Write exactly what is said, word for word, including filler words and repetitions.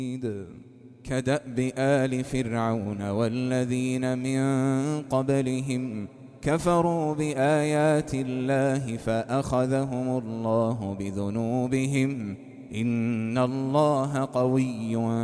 كدأب آل فرعون والذين من قبلهم كفروا بآيات الله فأخذهم الله بذنوبهم إن الله قوي